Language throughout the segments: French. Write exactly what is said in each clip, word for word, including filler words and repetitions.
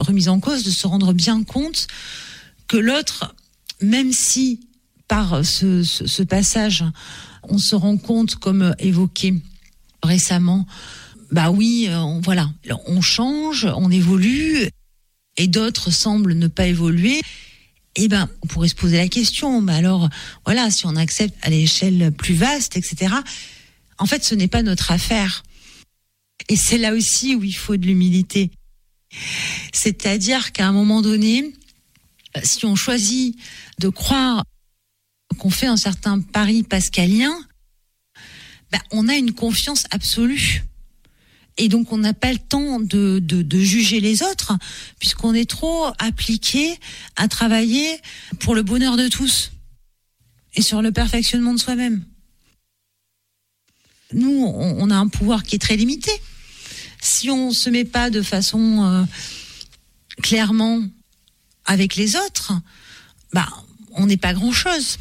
remise en cause, de se rendre bien compte que l'autre, même si par ce, ce, ce passage, on se rend compte, comme évoqué récemment, bah oui, on, voilà, on change, on évolue, et d'autres semblent ne pas évoluer. Eh ben, on pourrait se poser la question, mais alors, voilà, si on accepte à l'échelle plus vaste, et cetera, en fait, ce n'est pas notre affaire. Et c'est là aussi où il faut de l'humilité. C'est-à-dire qu'à un moment donné, si on choisit de croire qu'on fait un certain pari pascalien, ben, on a une confiance absolue. Et donc, on n'a pas le temps de, de, de juger les autres, puisqu'on est trop appliqué à travailler pour le bonheur de tous et sur le perfectionnement de soi-même. Nous, on, on a un pouvoir qui est très limité. Si on ne se met pas de façon euh, clairement avec les autres, bah, on n'est pas grand-chose.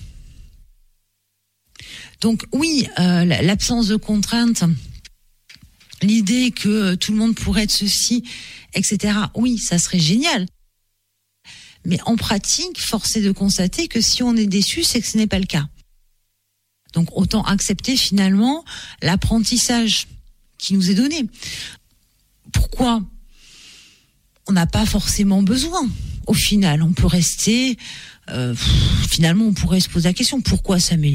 Donc oui, euh, l'absence de contraintes, l'idée que tout le monde pourrait être ceci, et cetera, oui, ça serait génial. Mais en pratique, force est de constater que si on est déçu, c'est que ce n'est pas le cas. Donc autant accepter finalement l'apprentissage qui nous est donné. Pourquoi ? On n'a pas forcément besoin. Au final, on peut rester... Euh, finalement, on pourrait se poser la question, pourquoi s'améliorer ?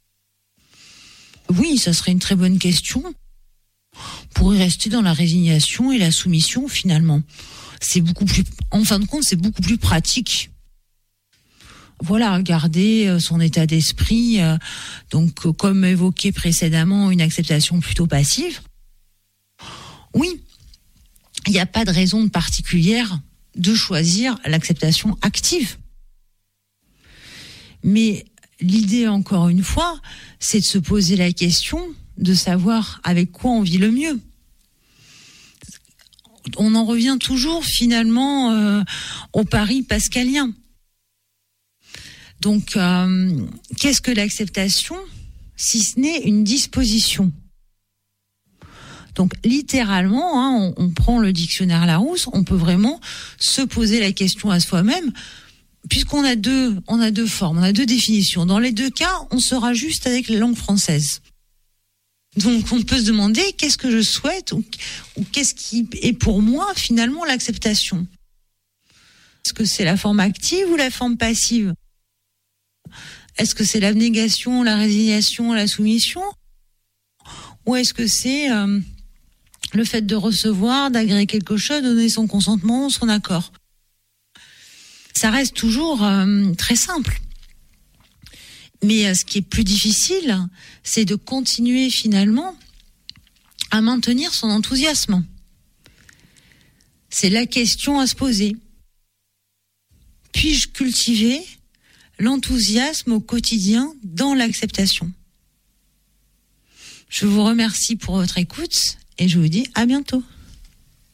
Oui, ça serait une très bonne question. On pourrait rester dans la résignation et la soumission, finalement. C'est beaucoup plus... En fin de compte, c'est beaucoup plus pratique. Voilà, garder son état d'esprit, euh, donc comme évoqué précédemment, une acceptation plutôt passive. Oui, il n'y a pas de raison particulière de choisir l'acceptation active. Mais l'idée, encore une fois, c'est de se poser la question de savoir avec quoi on vit le mieux. On en revient toujours finalement euh, au pari pascalien. Donc, euh, qu'est-ce que l'acceptation, si ce n'est une disposition ? Donc, littéralement, hein, on, on prend le dictionnaire Larousse, on peut vraiment se poser la question à soi-même, puisqu'on a deux, on a deux formes, on a deux définitions. Dans les deux cas, on sera juste avec la langue française. Donc, on peut se demander qu'est-ce que je souhaite ou, ou qu'est-ce qui est pour moi, finalement, l'acceptation. Est-ce que c'est la forme active ou la forme passive ? Est-ce que c'est l'abnégation, la résignation, la soumission ? Ou est-ce que c'est euh, le fait de recevoir, d'agréer quelque chose, de donner son consentement, son accord ? Ça reste toujours euh, très simple. Mais euh, ce qui est plus difficile, c'est de continuer finalement à maintenir son enthousiasme. C'est la question à se poser. Puis-je cultiver l'enthousiasme au quotidien dans l'acceptation ? Je vous remercie pour votre écoute et je vous dis à bientôt.